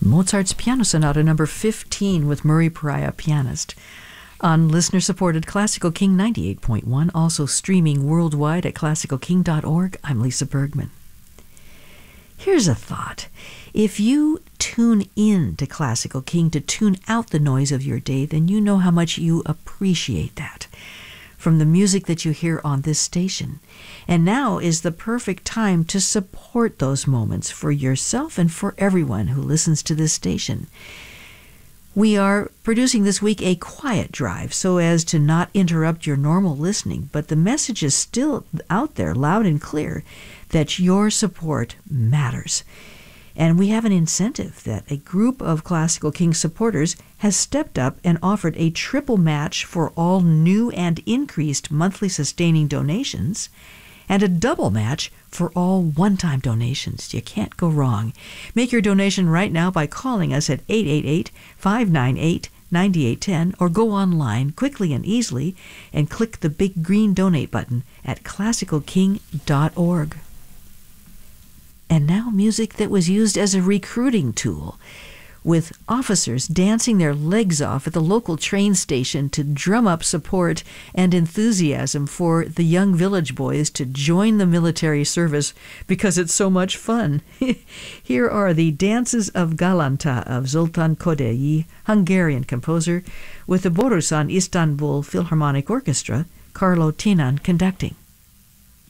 Mozart's Piano Sonata number 15 with Murray Pariah, pianist. On listener-supported Classical King 98.1, also streaming worldwide at classicalking.org, I'm Lisa Bergman. Here's a thought. If you tune in to Classical King to tune out the noise of your day, then you know how much you appreciate that from the music that you hear on this station. And now is the perfect time to support those moments for yourself and for everyone who listens to this station. We are producing this week a quiet drive so as to not interrupt your normal listening, but the message is still out there loud and clear that your support matters. And we have an incentive that a group of Classical King supporters has stepped up and offered a triple match for all new and increased monthly sustaining donations and a double match for all one-time donations. You can't go wrong. Make your donation right now by calling us at 888-598-9810 or go online quickly and easily and click the big green donate button at classicalking.org. And now music that was used as a recruiting tool, with officers dancing their legs off at the local train station to drum up support and enthusiasm for the young village boys to join the military service because it's so much fun. Here are the Dances of Galanta of Zoltán Kodály, Hungarian composer, with the Borusan Istanbul Philharmonic Orchestra, Carlo Tinan conducting.